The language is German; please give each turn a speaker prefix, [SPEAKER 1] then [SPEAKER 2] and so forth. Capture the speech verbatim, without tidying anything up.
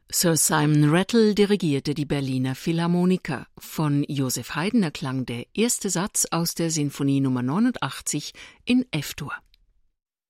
[SPEAKER 1] Sir Simon Rattle dirigierte die Berliner Philharmoniker. Von Joseph Haydn erklang der erste Satz aus der Sinfonie Nummer neunundachtzig in F-Dur.